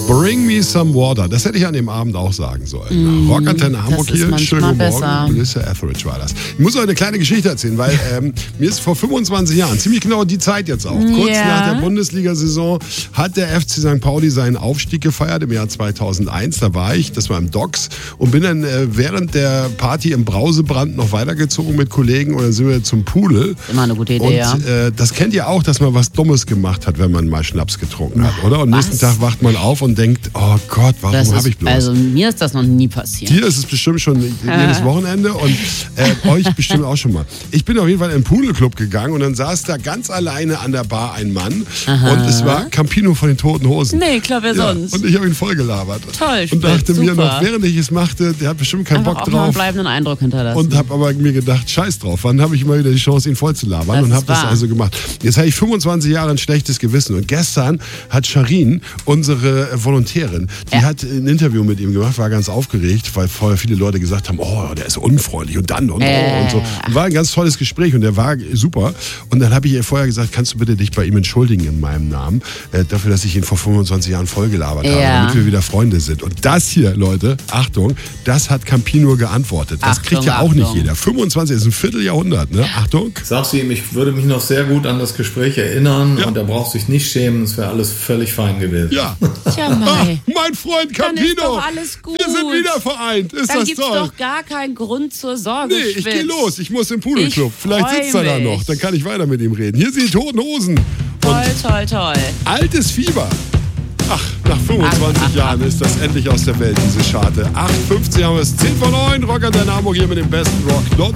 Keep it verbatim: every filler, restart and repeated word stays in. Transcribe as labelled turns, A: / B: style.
A: Bring me some water. Das hätte ich an dem Abend auch sagen sollen. Mm, Rockantenne Hamburg hier. Schönen guten Morgen. Melissa Etheridge war das. Ich muss euch eine kleine Geschichte erzählen, weil ähm, mir ist vor fünfundzwanzig Jahren, ziemlich genau die Zeit jetzt auch, kurz yeah. nach der Bundesliga-Saison, hat der F C Sankt Pauli seinen Aufstieg gefeiert im Jahr zweitausendeins. Da war ich, das war im Docks, und bin dann äh, während der Party im Brausebrand noch weitergezogen mit Kollegen und dann sind wir zum Pudel.
B: Immer eine gute Idee,
A: und,
B: ja.
A: Äh, das kennt ihr auch, dass man was Dummes gemacht hat, wenn man mal Schnaps getrunken hat, oder? Und
B: was?
A: nächsten Tag wacht man auf und denkt, oh Gott, warum habe ich bloß?
B: Also mir ist das noch nie passiert.
A: Dir ist es bestimmt schon jedes Wochenende und äh, euch bestimmt auch schon mal. Ich bin auf jeden Fall in den Pudelclub gegangen und dann saß da ganz alleine an der Bar ein Mann. Aha. Und es war Campino von den Toten Hosen.
B: Nee, klar, wer
A: ja,
B: sonst?
A: Und ich habe ihn voll gelabert.
B: Toll,
A: und dachte
B: super.
A: mir noch, während ich es machte, der hat bestimmt keinen
B: Einfach
A: Bock
B: auch
A: drauf.
B: mal einen bleibenden Eindruck hinterlassen.
A: Und habe aber mir gedacht, scheiß drauf, wann habe ich mal wieder die Chance, ihn voll zu labern?
B: Das
A: und habe das also gemacht. Jetzt habe ich fünfundzwanzig Jahre ein schlechtes Gewissen. Und gestern hat Sharin, unsere Volontärin, die ja. hat ein Interview mit ihm gemacht, war ganz aufgeregt, weil vorher viele Leute gesagt haben, oh, der ist unfreundlich und dann und, äh. oh, und so. Und war ein ganz tolles Gespräch und der war super. Und dann habe ich ihr vorher gesagt, kannst du bitte dich bei ihm entschuldigen in meinem Namen, äh, dafür, dass ich ihn vor fünfundzwanzig Jahren vollgelabert ja. habe, damit wir wieder Freunde sind. Und das hier, Leute, Achtung, das hat Campino geantwortet. Das
B: Achtung,
A: kriegt ja auch
B: Achtung.
A: nicht jeder. fünfundzwanzig ist ein Vierteljahrhundert, ne? Achtung.
C: Sag's ihm, ich würde mich noch sehr gut an das Gespräch erinnern ja. und er braucht sich nicht schämen, es wäre alles völlig fein gewesen.
A: Ja.
B: Tja, Mai.
A: Ach, mein Freund Campino.
B: Dann ist doch alles gut.
A: Wir sind wieder vereint. Ist
B: Dann
A: das
B: gibt's
A: toll?
B: doch gar keinen Grund zur Sorge.
A: Nee, ich
B: Schwitz.
A: gehe los. Ich muss im Pudelclub.
B: Ich
A: Vielleicht sitzt er da
B: mich.
A: noch. Dann kann ich weiter mit ihm reden. Hier sind die Toten Hosen.
B: Toll, toll, toll.
A: Altes Fieber. Ach, nach fünfundzwanzig ach, ach, Jahren ach. ist das endlich aus der Welt, diese Scharte. acht fünfzig haben wir es. zehn vor neun. Rockantenne Hamburg hier mit dem besten Rock. Dort